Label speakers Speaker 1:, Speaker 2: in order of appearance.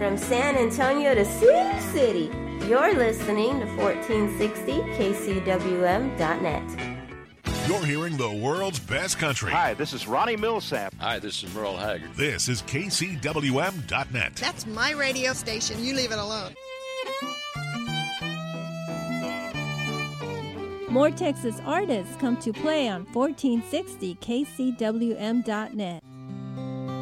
Speaker 1: from San Antonio to Sioux City. You're listening to 1460 KCWM.net.
Speaker 2: You're hearing the world's best country.
Speaker 3: Hi, this is Ronnie Millsap.
Speaker 4: Hi, this is Merle Haggard.
Speaker 2: This is KCWM.net.
Speaker 5: That's my radio station. You leave it alone.
Speaker 6: More Texas artists come to play on 1460 KCWM.net.